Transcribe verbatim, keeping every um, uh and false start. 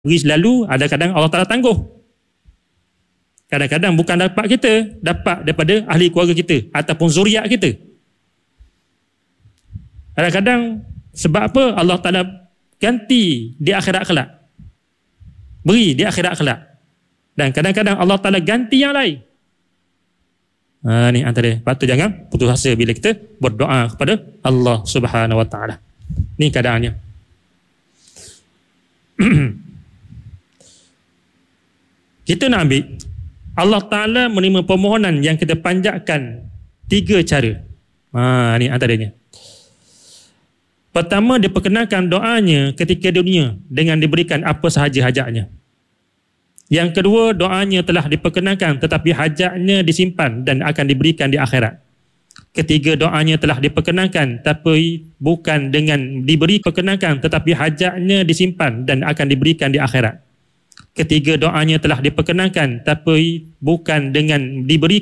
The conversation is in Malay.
beri selalu, ada kadang Allah Ta'ala tangguh. Kadang-kadang bukan dapat kita, dapat daripada ahli keluarga kita ataupun zuriat kita. Kadang-kadang sebab apa Allah Ta'ala ganti di akhirat kelak, beri di akhirat kelak, dan kadang-kadang Allah Ta'ala ganti yang lain. Ha, ni antara, patut jangan putus asa bila kita berdoa kepada Allah Subhanahu Wa Ta'ala. Ni keadaannya. Kita nak ambil Allah Ta'ala menerima permohonan yang kita panjatkan tiga cara. Ha, ni antaranya. Pertama, dia perkenalkan doanya ketika dunia dengan diberikan apa sahaja hajatnya. Yang kedua, doanya telah diperkenalkan tetapi hajatnya disimpan dan akan diberikan di akhirat. Ketiga, doanya telah diperkenalkan tapi bukan dengan diberi perkenalkan tetapi hajatnya disimpan dan akan diberikan di akhirat. Ketiga, doanya telah diperkenalkan tapi bukan dengan diberi